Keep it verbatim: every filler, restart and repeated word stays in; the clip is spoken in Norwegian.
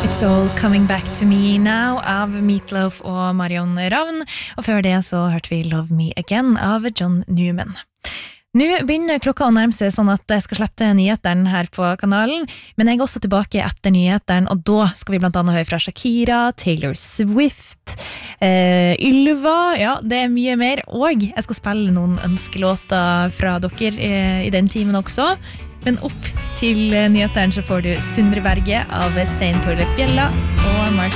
It's all coming back to me now av Meatloaf og Marion Ravn, og før det så hørte vi Love Me Again av John Newman. Nå begynner klokka å nærme seg sånn at jeg skal slippe nyhetene her på kanalen, men jeg er også tilbake etter nyhetene, og da skal vi blant annet høre fra Shakira, Taylor Swift, eh, Ylva, ja, det er mye mer, og jeg skal spille noen ønskelåter fra dere eh, i den timen også. Men opp til nyhetene så får du Sundre Berge av Stein Torleif Bjella og Mark